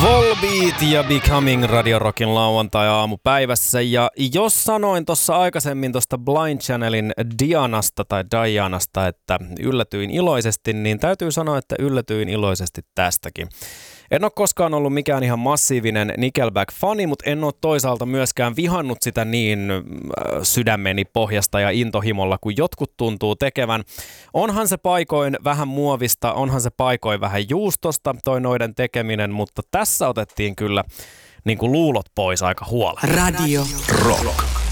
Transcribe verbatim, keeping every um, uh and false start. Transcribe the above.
Volbeat ja Becoming Radio Rockin lauantai-aamupäivässä. Ja jos sanoin tuossa aikaisemmin tuosta Blind Channelin Dianasta tai Dianasta, että yllätyin iloisesti, niin täytyy sanoa, että yllätyin iloisesti tästäkin. En ole koskaan ollut mikään ihan massiivinen Nickelback-fani, mutta en ole toisaalta myöskään vihannut sitä niin sydämeni pohjasta ja intohimolla kuin jotkut tuntuu tekevän. Onhan se paikoin vähän muovista, onhan se paikoin vähän juustosta toi noiden tekeminen, mutta tässä otettiin kyllä niin kuin luulot pois aika huolella. Radio Rock.